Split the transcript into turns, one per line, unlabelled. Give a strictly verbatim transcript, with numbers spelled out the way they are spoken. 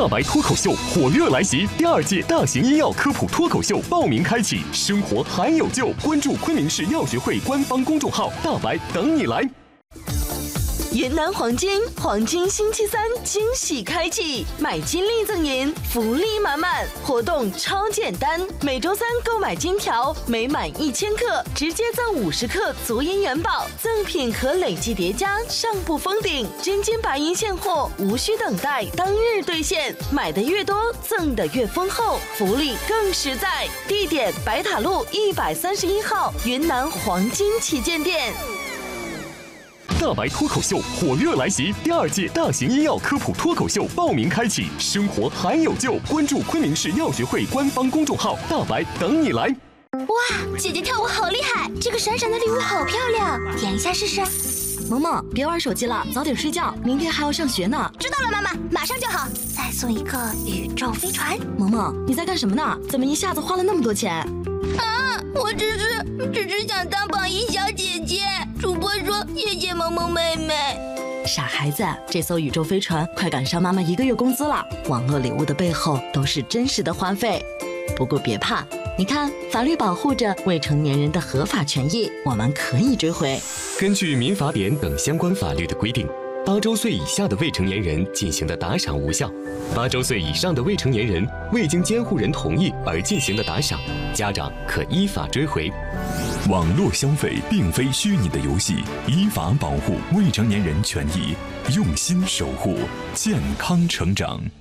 大白脱口秀火热来袭，第二届大型医药科普脱口秀报名开启，生活还有救！关注昆明市药学会官方公众号“大白”，等你来。
云南黄金黄金星期三惊喜开启，买金立赠银，福利满满，活动超简单，每周三购买金条，每满一千克直接赠五十克足银元宝，赠品可累计叠加，上不封顶，真金白银现货，无需等待，当日兑现，买的越多，赠的越丰厚，福利更实在。地点：白塔路一百三十一号云南黄金旗舰店。
大白脱口秀火热来袭，第二届大型医药科普脱口秀报名开启，生活还有救！关注昆明市药学会官方公众号“大白”，等你来。
哇，姐姐跳舞好厉害！这个闪闪的礼物好漂亮，点一下试试。
萌萌，别玩手机了，早点睡觉，明天还要上学呢。
知道了，妈妈，马上就好。再送一个宇宙飞船。
萌萌，你在干什么呢？怎么一下子花了那么多钱？
啊，我只是只是想当榜一小姐姐。主播说谢谢萌萌妹妹。
傻孩子，这艘宇宙飞船快赶上妈妈一个月工资了。网络礼物的背后都是真实的花费。不过别怕，你看，法律保护着未成年人的合法权益，我们可以追回。
根据民法典等相关法律的规定，八周岁以下的未成年人进行的打赏无效，八周岁以上的未成年人未经监护人同意而进行的打赏，家长可依法追回。
网络消费并非虚拟的游戏，依法保护未成年人权益，用心守护健康成长。